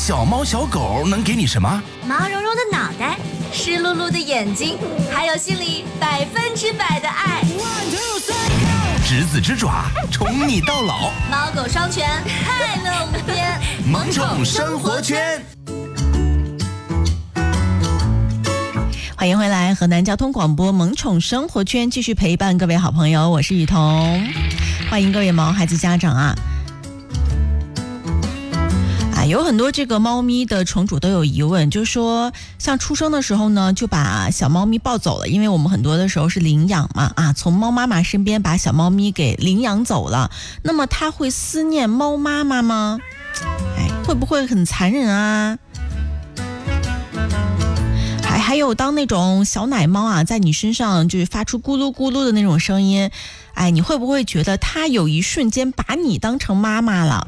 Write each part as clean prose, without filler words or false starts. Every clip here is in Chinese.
小猫小狗能给你什么？ 毛茸茸的脑袋，湿漉漉的眼睛，还有心里100%的爱。 执子之爪，宠你到老。 猫狗双全，快乐无边。 萌宠生活圈。 欢迎回来，河南交通广播萌宠生活圈继续陪伴各位好朋友，我是雨桐。欢迎各位毛孩子家长啊！有很多这个猫咪的宠主都有疑问，就是说像出生的时候呢就把小猫咪抱走了，因为我们很多的时候是领养嘛，从猫妈妈身边把小猫咪给领养走了，那么它会思念猫妈妈吗？会不会很残忍啊？还有当那种小奶猫在你身上就是发出咕噜咕噜的那种声音，你会不会觉得它有一瞬间把你当成妈妈了？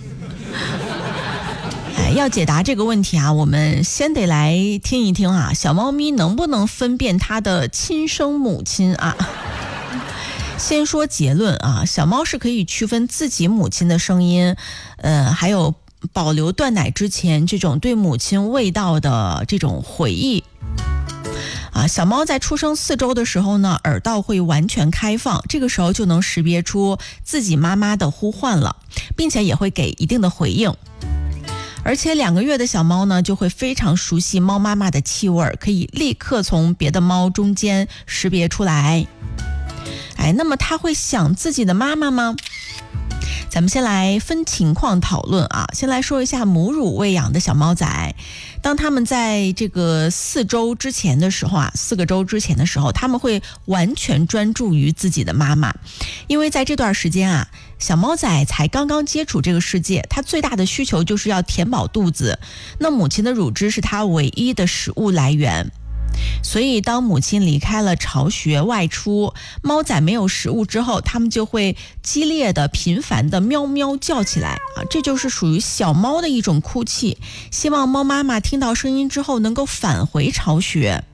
要解答这个问题我们先得来听一听小猫咪能不能分辨它的亲生母亲先说结论小猫是可以区分自己母亲的声音，还有保留断奶之前这种对母亲味道的这种回忆。小猫在出生4周的时候呢，耳道会完全开放，这个时候就能识别出自己妈妈的呼唤了，并且也会给一定的回应。而且2个月的小猫呢，就会非常熟悉猫妈妈的气味，可以立刻从别的猫中间识别出来。那么它会想自己的妈妈吗？咱们先来分情况讨论先来说一下母乳喂养的小猫仔，当他们在这个4周之前的时候4个周之前的时候，他们会完全专注于自己的妈妈，因为在这段时间小猫仔才刚刚接触这个世界，它最大的需求就是要填饱肚子，那母亲的乳汁是它唯一的食物来源。所以当母亲离开了巢穴外出，猫仔没有食物之后，它们就会激烈的频繁的喵喵叫起来这就是属于小猫的一种哭泣，希望猫妈妈听到声音之后能够返回巢穴。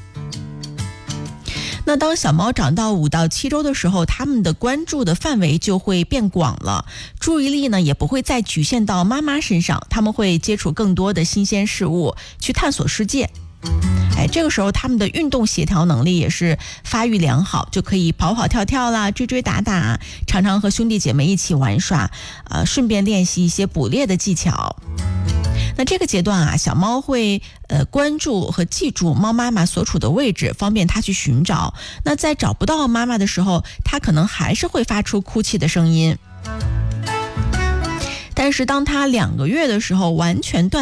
那当小猫长到5到7周的时候，它们的关注的范围就会变广了，注意力呢也不会再局限到妈妈身上，它们会接触更多的新鲜事物，去探索世界。这个时候他们的运动协调能力也是发育良好，就可以跑跑跳跳啦，追追打打，常常和兄弟姐妹一起玩耍，顺便练习一些捕猎的技巧。那这个阶段小猫会关注和记住猫妈妈所处的位置，方便它去寻找。那在找不到妈妈的时候，它可能还是会发出哭泣的声音。但是当它2个月的时候完全断